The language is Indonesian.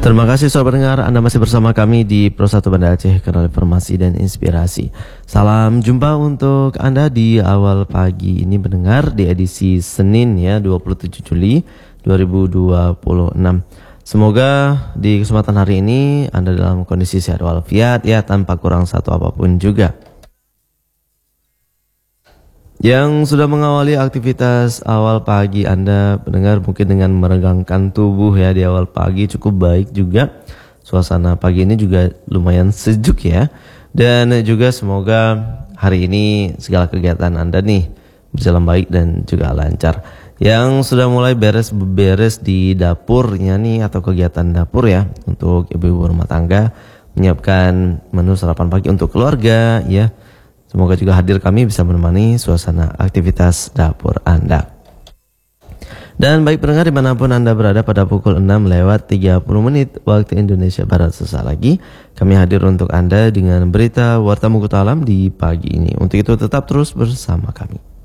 Terima kasih sahabat pendengar, Anda masih bersama kami di Pro 1 Banda Aceh, Kanal Informasi dan Inspirasi. Salam jumpa untuk Anda di awal pagi ini mendengar di edisi Senin ya 27 Juli 2026. Semoga di kesempatan hari ini Anda dalam kondisi sehat walafiat ya, tanpa kurang satu apapun juga. Yang sudah mengawali aktivitas awal pagi Anda mendengar mungkin dengan meregangkan tubuh ya di awal pagi cukup baik juga. Suasana pagi ini juga lumayan sejuk ya. Dan juga semoga hari ini segala kegiatan Anda nih berjalan baik dan juga lancar. Yang sudah mulai beres-beres di dapurnya nih atau kegiatan dapur ya untuk ibu-ibu rumah tangga menyiapkan menu sarapan pagi untuk keluarga ya. Semoga juga hadir kami bisa menemani suasana aktivitas dapur Anda. Dan baik pendengar dimanapun Anda berada, pada pukul 6:30 waktu Indonesia Barat sesaat lagi kami hadir untuk Anda dengan berita Warta Mughta Alam di pagi ini. Untuk itu tetap terus bersama kami.